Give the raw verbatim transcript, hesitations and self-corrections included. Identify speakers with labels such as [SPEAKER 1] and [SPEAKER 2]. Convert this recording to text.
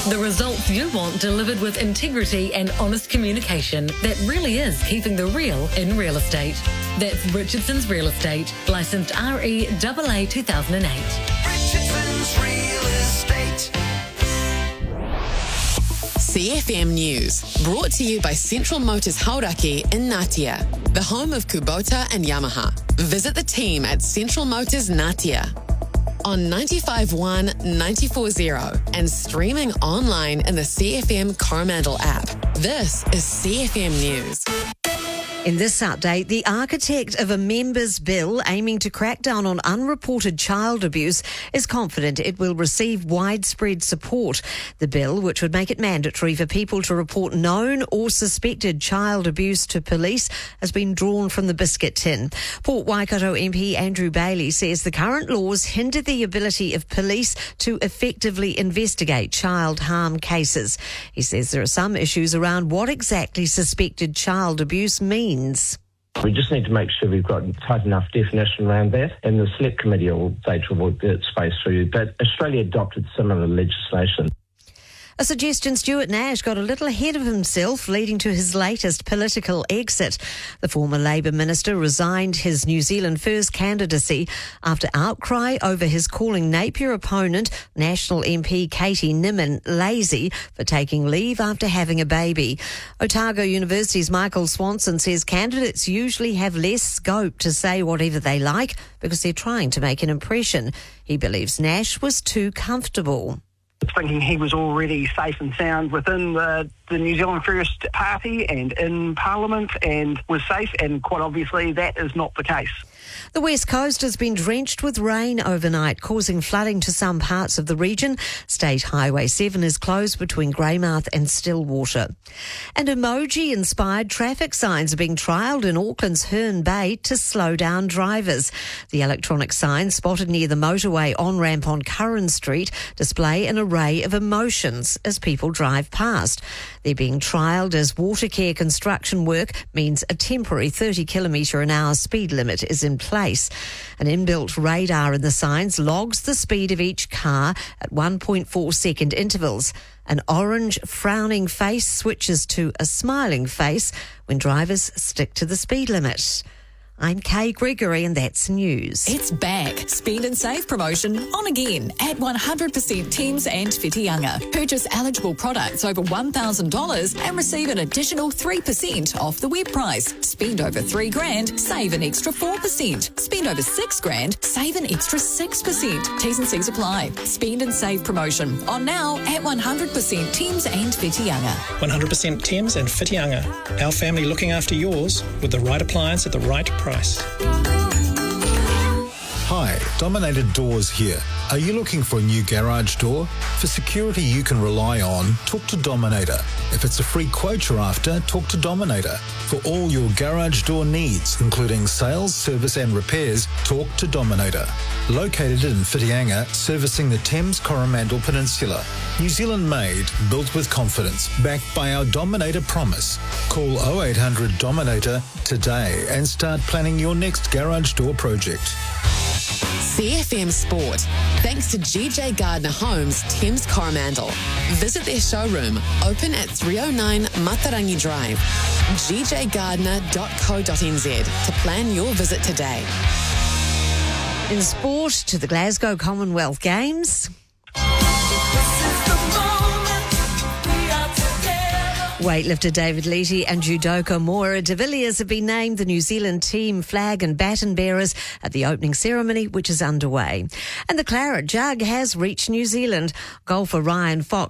[SPEAKER 1] The results you want delivered with integrity and honest communication that really is keeping the real in real estate. That's Richardson's Real Estate, licensed R E A A two thousand eight.
[SPEAKER 2] Richardson's Real Estate.
[SPEAKER 3] C F M News, brought to you by Central Motors Hauraki in Ngatea, the home of Kubota and Yamaha. Visit the team at Central Motors Ngatea on ninety-five point one, ninety-four point zero and streaming online in the C F M Coromandel app. This is C F M News.
[SPEAKER 4] In this update, the architect of a members' bill aiming to crack down on unreported child abuse is confident it will receive widespread support. The bill, which would make it mandatory for people to report known or suspected child abuse to police, has been drawn from the biscuit tin. Port Waikato M P Andrew Bailey says the current laws hinder the ability of police to effectively investigate child harm cases. He says there are some issues around what exactly suspected child abuse means.
[SPEAKER 5] We just need to make sure we've got tight enough definition around that, and the select committee will they to work that space through. But Australia adopted similar legislation.
[SPEAKER 4] A suggestion Stuart Nash got a little ahead of himself, leading to his latest political exit. The former Labour minister resigned his New Zealand First candidacy after outcry over his calling Napier opponent, National M P Katie Nimmin, lazy for taking leave after having a baby. Otago University's Michael Swanson says candidates usually have less scope to say whatever they like because they're trying to make an impression. He believes Nash was too comfortable.
[SPEAKER 6] Thinking he was already safe and sound within the, the New Zealand First Party and in Parliament and was safe, and quite obviously that is not the case.
[SPEAKER 4] The West Coast has been drenched with rain overnight, causing flooding to some parts of the region. State Highway seven is closed between Greymouth and Stillwater. And emoji-inspired traffic signs are being trialled in Auckland's Herne Bay to slow down drivers. The electronic signs spotted near the motorway on-ramp on Curran Street display an array of emotions as people drive past. They're being trialled as Watercare construction work means a temporary thirty kilometre an hour speed limit is in place. An inbuilt radar in the signs logs the speed of each car at one point four second intervals. An orange frowning face switches to a smiling face when drivers stick to the speed limit. I'm Kay Gregory and that's news.
[SPEAKER 7] It's back. Spend and save promotion on again at one hundred percent Thames and Whitianga. Purchase eligible products over one thousand dollars and receive an additional three percent off the web price. Spend over three grand, save an extra four percent. Spend over six grand, save an extra six percent. T's and C's apply. Spend and save promotion on now at one hundred percent Thames and Whitianga.
[SPEAKER 8] one hundred percent Thames and Whitianga. Our family looking after yours with the right appliance at the right price.
[SPEAKER 9] Hi, Dominator Doors here. Are you looking for a new garage door? For security you can rely on, talk to Dominator. If it's a free quote you're after, talk to Dominator. For all your garage door needs, including sales, service and repairs, talk to Dominator. Located in Whitianga, servicing the Thames Coromandel Peninsula. New Zealand made, built with confidence, backed by our Dominator promise. Call oh eight hundred Dominator today and start planning your next garage door project.
[SPEAKER 3] C F M Sport, thanks to G J Gardner Homes, Thames Coromandel. Visit their showroom, open at three oh nine Matarangi Drive, g j gardner dot co dot n z to plan your visit today.
[SPEAKER 4] In sport, to the Glasgow Commonwealth Games. Weightlifter David Leety and judoka Moira de Villiers have been named the New Zealand team flag and baton bearers at the opening ceremony, which is underway. And the Claret Jug has reached New Zealand. Golfer Ryan Fox